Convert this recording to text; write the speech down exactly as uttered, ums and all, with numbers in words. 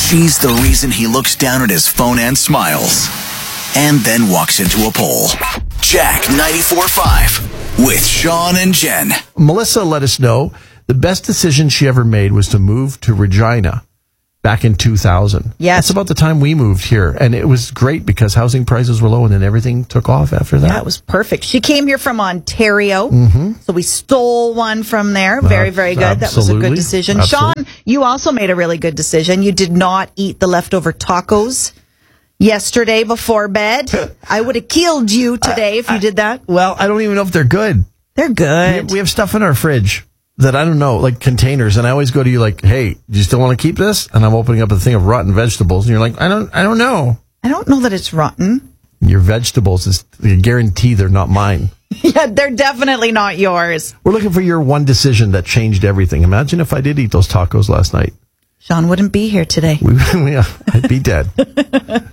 She's the reason he looks down at his phone and smiles, and then walks into a pole. Jack ninety-four point five with Sean and Jen. Melissa let us know the best decision she ever made was to move to Regina back in two thousand. Yes. That's about the time we moved here. And it was great because housing prices were low and then everything took off after that. That was perfect. She came here from Ontario, mm-hmm. so we stole one from there. Very, very good. Uh, that was a good decision. Absolutely. Sean, you also made a really good decision. You did not eat the leftover tacos yesterday before bed. I would have killed you today uh, if you I, did that. Well, I don't even know if they're good. They're good. We have, we have stuff in our fridge that I don't know, like containers, and I always go to you like, hey, do you still want to keep this? And I'm opening up a thing of rotten vegetables, and you're like, I don't I don't know. I don't know that it's rotten. Your vegetables, is I guarantee they're not mine. Yeah, they're definitely not yours. We're looking for your one decision that changed everything. Imagine if I did eat those tacos last night. Sean wouldn't be here today. We, we, I'd be dead.